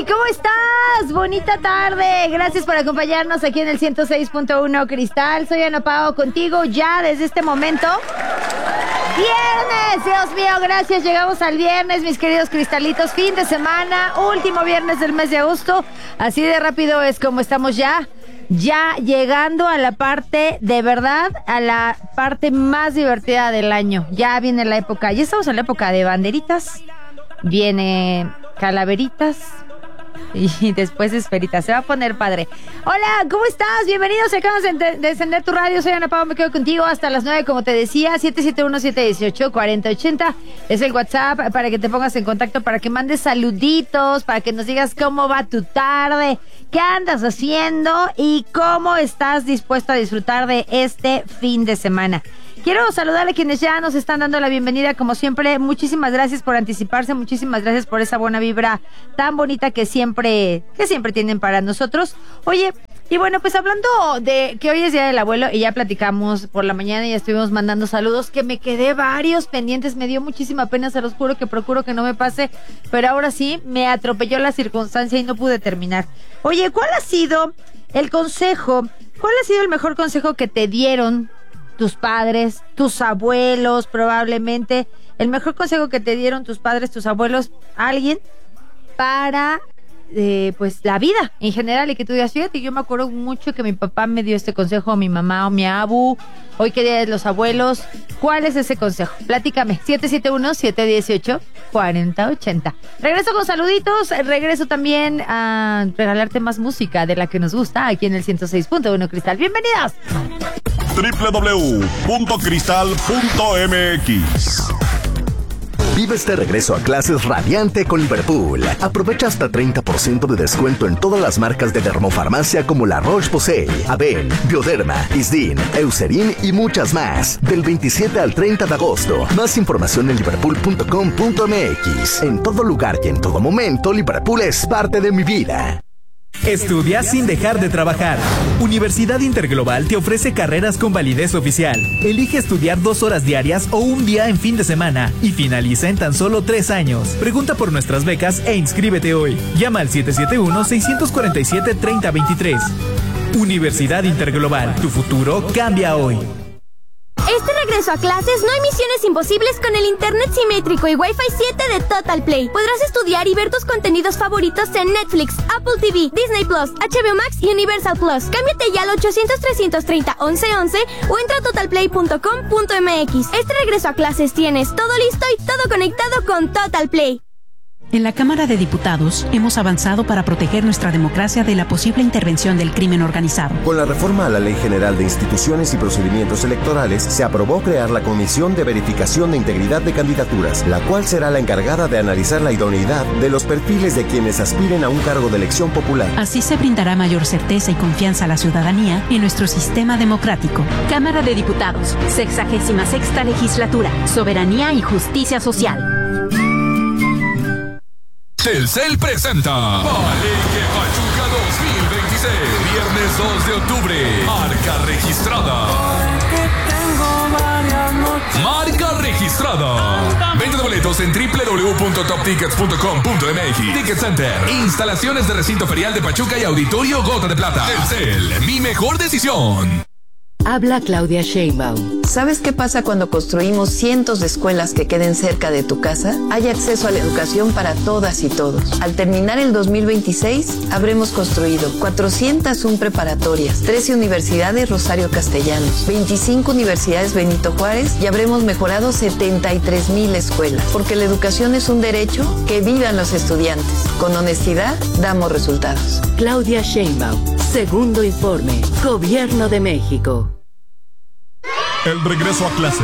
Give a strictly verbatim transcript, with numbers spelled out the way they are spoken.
¿Cómo estás? Bonita tarde. Gracias por acompañarnos aquí en el ciento seis punto uno Cristal. Soy Ana Pao contigo ya desde este momento. Viernes, Dios mío, gracias. Llegamos al viernes, mis queridos cristalitos. Fin de semana, último viernes del mes de agosto. Así de rápido es como estamos ya. Ya llegando a la parte, de verdad, a la parte más divertida del año. Ya viene la época, ya estamos en la época de banderitas. Viene calaveritas. Y después esferitas. Se va a poner padre. Hola, ¿cómo estás? Bienvenidos. Acabamos de encender tu radio. Soy Ana Pao, me quedo contigo hasta las nueve, como te decía. siete siete uno, siete uno ocho, cuatro cero ocho cero es el WhatsApp para que te pongas en contacto, para que mandes saluditos, para que nos digas cómo va tu tarde, qué andas haciendo y cómo estás dispuesto a disfrutar de este fin de semana. Quiero saludar a quienes ya nos están dando la bienvenida, como siempre. Muchísimas gracias por anticiparse, muchísimas gracias por esa buena vibra tan bonita que siempre, que siempre tienen para nosotros. Oye, y bueno, pues hablando de que hoy es Día del Abuelo y ya platicamos por la mañana y ya estuvimos mandando saludos, que me quedé varios pendientes, me dio muchísima pena, se los juro que procuro que no me pase, pero ahora sí me atropelló la circunstancia y no pude terminar. Oye, ¿cuál ha sido el consejo, cuál ha sido el mejor consejo que te dieron tus padres, tus abuelos, probablemente el mejor consejo que te dieron tus padres, tus abuelos, alguien para eh, pues la vida en general? Y que tú digas, fíjate, yo me acuerdo mucho que mi papá me dio este consejo, o mi mamá o mi abu, hoy que día de los abuelos. ¿Cuál es ese consejo? Platícame. siete siete uno, siete uno ocho, cuatro cero ocho cero. Regreso con saluditos, regreso también a regalarte más música de la que nos gusta aquí en el ciento seis punto uno Cristal. ¡Bienvenidos! doble u doble u doble u punto cristal punto m x. Vive este regreso a clases radiante con Liverpool. Aprovecha hasta treinta por ciento de descuento en todas las marcas de dermofarmacia como La Roche-Posay, Aven, Bioderma, Isdin, Eucerin y muchas más. Del veintisiete al treinta de agosto. Más información en liverpool punto com punto m x. En todo lugar y en todo momento, Liverpool es parte de mi vida. Estudia sin dejar de trabajar. Universidad Interglobal te ofrece carreras con validez oficial. Elige estudiar dos horas diarias o un día en fin de semana y finaliza en tan solo tres años. Pregunta por nuestras becas e inscríbete hoy. Llama al siete siete uno, seis cuatro siete, tres cero dos tres. Universidad Interglobal, tu futuro cambia hoy. Este regreso a clases no hay misiones imposibles con el internet simétrico y Wi-Fi siete de Total Play. Podrás estudiar y ver tus contenidos favoritos en Netflix, Apple T V, Disney Plus, H B O Max y Universal Plus. Cámbiate ya al ochocientos, trescientos treinta, once once o entra a total play punto com punto m x. Este regreso a clases tienes todo listo y todo conectado con Total Play. En la Cámara de Diputados hemos avanzado para proteger nuestra democracia de la posible intervención del crimen organizado. Con la reforma a la Ley General de Instituciones y Procedimientos Electorales, se aprobó crear la Comisión de Verificación de Integridad de Candidaturas, la cual será la encargada de analizar la idoneidad de los perfiles de quienes aspiren a un cargo de elección popular. Así se brindará mayor certeza y confianza a la ciudadanía en nuestro sistema democrático. Cámara de Diputados, sexagésima sexta legislatura, soberanía y justicia social. Telcel presenta Palenque Pachuca dos mil veintiséis. Viernes dos de octubre. Marca registrada. Marca registrada. Venta de boletos en doble u doble u doble u punto top tickets punto com punto m x. Ticket Center. Instalaciones de recinto ferial de Pachuca y auditorio Gota de Plata. Telcel, mi mejor decisión. Habla Claudia Sheinbaum. ¿Sabes qué pasa cuando construimos cientos de escuelas que queden cerca de tu casa? Hay acceso a la educación para todas y todos. Al terminar el dos mil veintiséis, habremos construido cuatrocientas una preparatorias, trece universidades Rosario Castellanos, veinticinco universidades Benito Juárez y habremos mejorado setenta y tres mil escuelas. Porque la educación es un derecho, que vivan los estudiantes. Con honestidad, damos resultados. Claudia Sheinbaum, segundo informe, Gobierno de México. El regreso a clases